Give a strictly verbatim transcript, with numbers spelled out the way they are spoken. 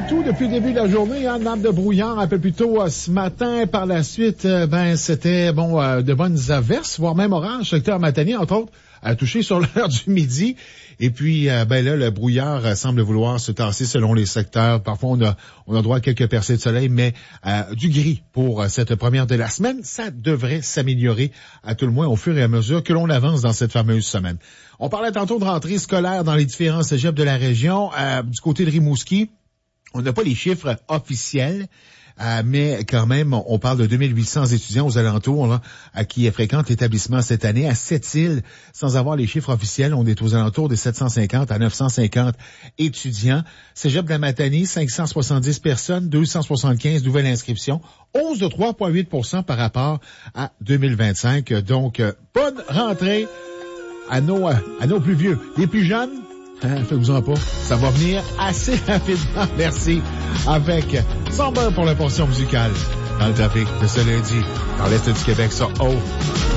tout depuis le début de la journée, hein, nappe de brouillard un peu plus tôt euh, ce matin. Par la suite, euh, ben c'était bon euh, de bonnes averses, voire même orange, secteur Matane, entre autres, à toucher sur l'heure du midi. Et puis, euh, ben là, le brouillard euh, semble vouloir se tasser selon les secteurs. Parfois, on a, on a droit à quelques percées de soleil, mais euh, du gris pour euh, cette première de la semaine. Ça devrait s'améliorer, à tout le moins, au fur et à mesure que l'on avance dans cette fameuse semaine. On parlait tantôt de rentrée scolaire dans les différents cégeps de la région. Euh, du côté de Rimouski, on n'a pas les chiffres officiels, euh, mais quand même, on parle de deux mille huit cents étudiants aux alentours là, à qui fréquentent l'établissement cette année. À Sept-Îles, sans avoir les chiffres officiels, on est aux alentours de sept cent cinquante à neuf cent cinquante étudiants. Cégep de la Matanie, cinq cent soixante-dix personnes, deux cent soixante-quinze nouvelles inscriptions, hausse de trois virgule huit pour cent par rapport à deux mille vingt-cinq. Donc, euh, bonne rentrée à nos, euh, à nos plus vieux. Les plus jeunes, hein, faites-vous-en pas. Ça va venir assez rapidement. Merci. Avec Somber pour la portion musicale. Dans le trafic de ce lundi, dans l'Est du Québec, ça, oh.